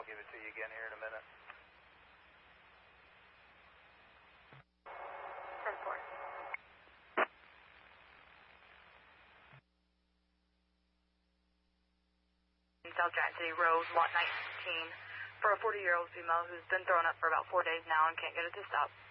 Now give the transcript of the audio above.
give it to you again here in a minute. Report. South Giant City Road, lot 19, for a 40-year-old female who's been thrown up for about 4 days now and can't get it to stop.